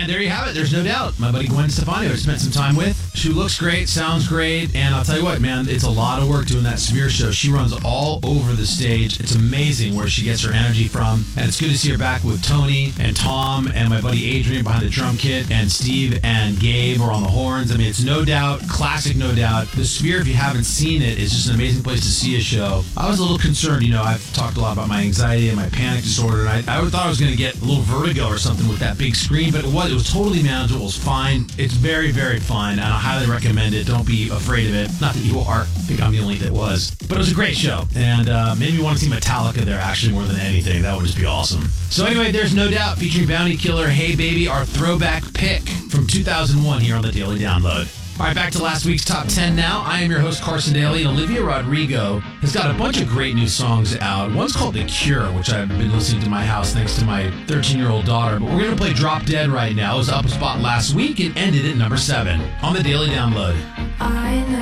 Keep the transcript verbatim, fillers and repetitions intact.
And there you have it. There's no doubt. My buddy Gwen Stefani, I spent some time with. She looks great, sounds great, and I'll tell you what, man, it's a lot of work doing that Sphere show. She runs all over the stage. It's amazing where she gets her energy from, and it's good to see her back with Tony and Tom and my buddy Adrian behind the drum kit, and Steve and Gabe are on the horns. I mean, it's no doubt, classic no doubt. The Sphere, if you haven't seen it, is just an amazing place to see a show. I was a little concerned, you know, I've talked a lot about my anxiety and my panic disorder, and I, I thought I was going to get a little vertigo or something with that big screen, but it was, it was totally manageable. It was fine. It's very, very fun, and I highly recommend it. Don't be afraid of it. Not that you are. I think I'm the only that was. But it was a great show, and uh, made me want to see Metallica there actually more than anything. That would just be awesome. So anyway, there's No Doubt featuring Bounty Killer, Hey Baby, our throwback pick from two thousand one here on the Daily Download. All right, back to last week's Top ten now. I am your host, Carson Daly, and Olivia Rodrigo has got a bunch of great new songs out. One's called The Cure, which I've been listening to my house thanks to my thirteen-year-old daughter. But we're going to play Drop Dead right now. It was up a spot last week and ended at number seven on the Daily Download. I know.